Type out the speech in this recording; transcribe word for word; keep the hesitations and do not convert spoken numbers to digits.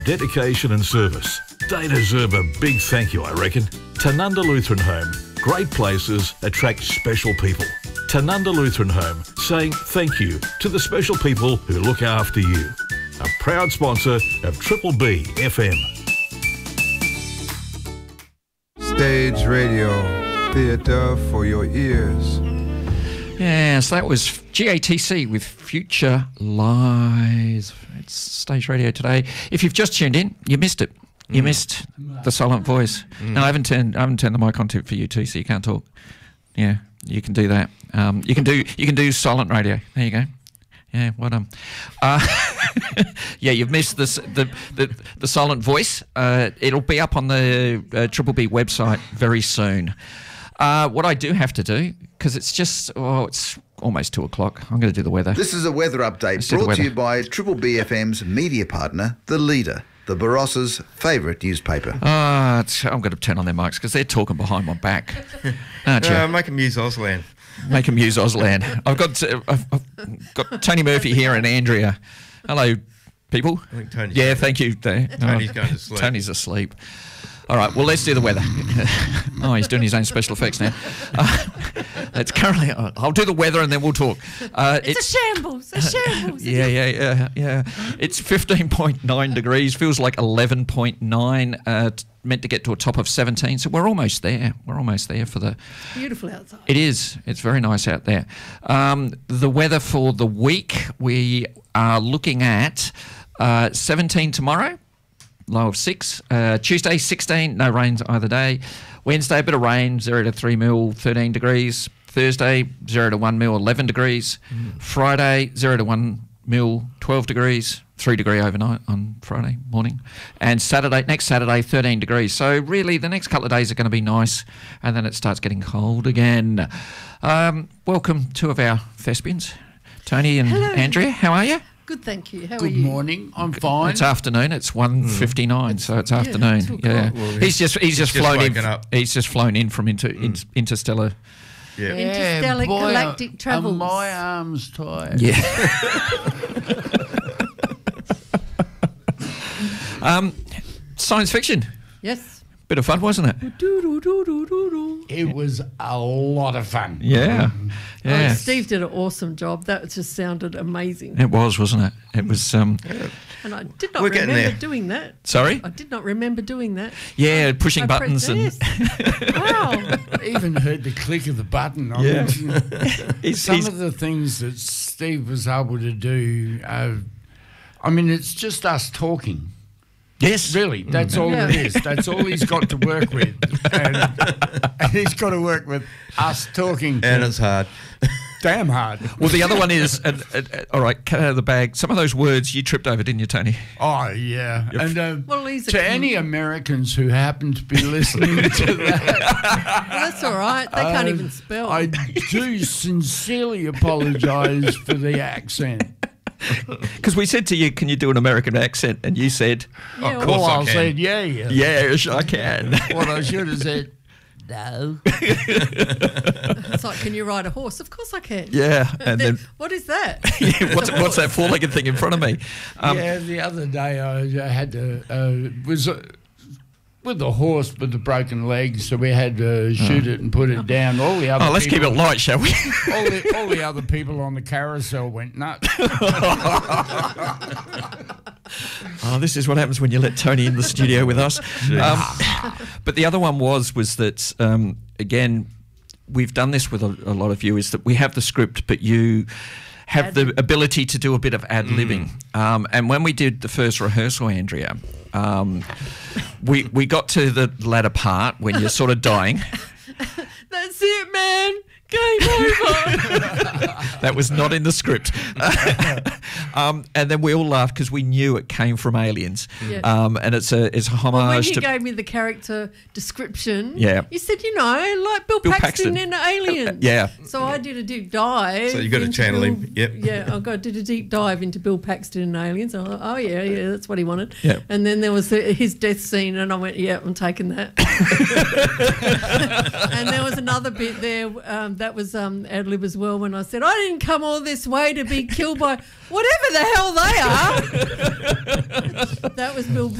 dedication and service. They deserve a big thank you, I reckon. Tanunda Lutheran Home. Great places attract special people. Tanunda Lutheran Home, saying thank you to the special people who look after you. A proud sponsor of Triple B F M. Stage radio, theatre for your ears. Yes, that was G A T C with Future Lies. It's Stage Radio today. If you've just tuned in, you missed it. You mm. missed the silent voice. Mm. No, I haven't turned. I haven't turned the mic on to for you too, so you can't talk. Yeah, you can do that. Um, you can do. You can do silent radio. There you go. Yeah, well done. Uh, yeah, you've missed this, the the the silent voice. Uh, it'll be up on the uh, Triple B website very soon. Uh, what I do have to do, because it's just, oh, it's almost two o'clock. I'm going to do the weather. This is a weather update Let's brought weather. to you by Triple B F M's media partner, The Leader, the Barossa's favourite newspaper. Ah, uh, I'm going to turn on their mics because they're talking behind my back. Aren't you? Uh, make them use Auslan. Make them use Auslan. I've got uh, I've, I've got Tony Murphy here and Andrea. Hello, people. I think Tony's Yeah, going thank you. Tony's oh, going to sleep. Tony's asleep. All right, well, let's do the weather. Oh, he's doing his own special effects now. Uh, it's currently, I'll do the weather and then we'll talk. Uh, it's, it's a shambles, a shambles. Yeah, yeah, yeah, yeah. It's fifteen point nine degrees, feels like eleven point nine, uh, t- meant to get to a top of seventeen. So we're almost there. We're almost there for the... Beautiful outside. It is. It's very nice out there. Um, the weather for the week, we are looking at uh, seventeen tomorrow. Low of six. Uh, Tuesday, sixteen, no rains either day. Wednesday, a bit of rain, zero to three mil, thirteen degrees. Thursday, zero to one mil, eleven degrees. Mm. Friday, zero to one mil, twelve degrees. three degree overnight on Friday morning. And Saturday, next Saturday, thirteen degrees. So really, the next couple of days are going to be nice, and then it starts getting cold again. Um, welcome, two of our thespians, Tony and Hello. Andrea. How are you? Good, thank you. How Good are you? morning. I'm fine. It's afternoon. It's one fifty-nine, so it's afternoon. two Yeah, o'clock. Well, he's just he's just just flown in. woken up. He's just flown in from inter, in, interstellar. Yeah. Interstellar boy, galactic are- travels. Are my arms tired? Yeah. um, science fiction. Yes. Bit of fun, wasn't it? It was a lot of fun. Yeah. Yeah. Oh, Steve did an awesome job. That just sounded amazing. It was, wasn't it? It was. Um, And I did not We're getting remember there. doing that. sorry. I did not remember doing that. Yeah, pushing I buttons pressed and. yes. Wow. I even heard the click of the button. I Yeah. mean, He's, some he's, of the things that Steve was able to do, uh, I mean, it's just us talking. yes. Really, that's all Yeah. it is. That's all he's got to work with. And, and he's got to work with us talking. And it's hard. damn hard. Well, the other one is, and, and, and, all right, cut out of the bag. Some of those words you tripped over, didn't you, Tony? Oh, yeah. And uh, Well, he's a to com- any Americans who happen to be listening to that, Well, that's all right. They can't uh, even spell. I do sincerely apologise for the accent. Because we said to you, can you do an American accent? And you said, Yeah, of course Well, I I can. said, yeah, yeah. yes, I can. What I should have said, no. It's like, can you ride a horse? Of course I can. Yeah, and then what is that? yeah, what's what's that four-legged thing in front of me? Um, yeah, the other day I uh, had to, uh, was uh, with the horse with the broken legs, so we had to shoot it and put it down. All the other Oh, let's keep people, it light, shall we? all, the, all the other people on the carousel went nuts. Oh, this is what happens when you let Tony in the studio with us. Um, but the other one was was that um, again, we've done this with a, a lot of you. Is that we have the script, but you have Ad- the ability to do a bit of ad libbing. Um, and when we did the first rehearsal, Andrea, um, we we got to the latter part when you're sort of dying. That's it, man. Game over. That was not in the script. um, and then we all laughed because we knew it came from Aliens. Yeah. Um, and it's a it's a homage Well, when you to. gave me the character description, Yeah. you said, you know, like Bill, Bill Paxton, Paxton. in Aliens. Yeah. So I did a deep dive. So you got to into channel Bill, him, yep. Yeah, I got did a deep dive into Bill Paxton in Aliens. I thought, oh yeah, yeah, that's what he wanted. Yeah. And then there was the, his death scene, and I went, yeah, I'm taking that. And there was another bit there um, that was um, ad lib as well when I said I didn't come all this way to be killed by whatever the hell they are. That was Bill